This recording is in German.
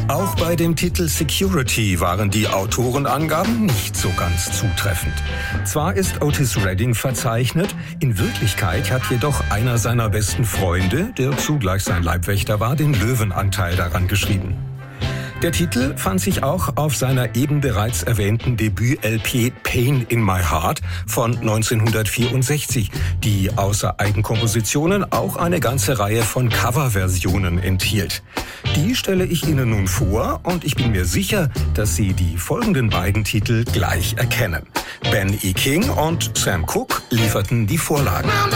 Auch bei dem Titel Security waren die Autorenangaben nicht so ganz zutreffend. Zwar ist Otis Redding verzeichnet, in Wirklichkeit hat jedoch einer seiner besten Freunde, der zugleich sein Leibwächter war, den Löwenanteil daran geschrieben. Der Titel fand sich auch auf seiner eben bereits erwähnten Debüt-LP Pain in My Heart von 1964, die außer Eigenkompositionen auch eine ganze Reihe von Coverversionen enthielt. Die stelle ich Ihnen nun vor und ich bin mir sicher, dass Sie die folgenden beiden Titel gleich erkennen. Ben E. King und Sam Cooke lieferten die Vorlagen.